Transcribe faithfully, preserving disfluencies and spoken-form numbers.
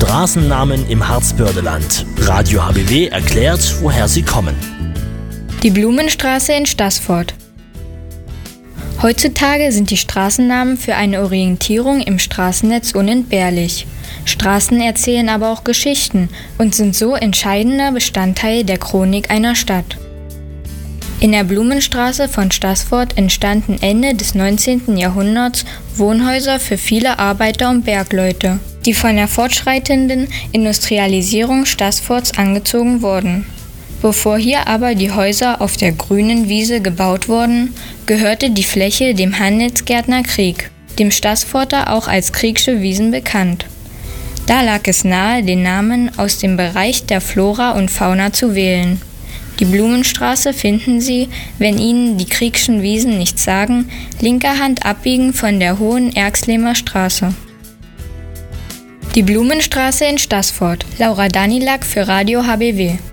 Straßennamen im Harzbördeland. Radio H B W erklärt, woher sie kommen. Die Blumenstraße in Staßfurt. Heutzutage sind die Straßennamen für eine Orientierung im Straßennetz unentbehrlich. Straßen erzählen aber auch Geschichten und sind so entscheidender Bestandteil der Chronik einer Stadt. In der Blumenstraße von Staßfurt entstanden Ende des neunzehnten Jahrhunderts Wohnhäuser für viele Arbeiter und Bergleute, die von der fortschreitenden Industrialisierung Staßfurts angezogen wurden. Bevor hier aber die Häuser auf der grünen Wiese gebaut wurden, gehörte die Fläche dem Handelsgärtner Krieg, dem Staßfurter auch als Kriegsche Wiesen bekannt. Da lag es nahe, den Namen aus dem Bereich der Flora und Fauna zu wählen. Die Blumenstraße finden Sie, wenn Ihnen die Kriegschen Wiesen nichts sagen, linker Hand abbiegen von der Hohen Erxlemer Straße. Die Blumenstraße in Staßfurt. Laura Danilak für Radio H B W.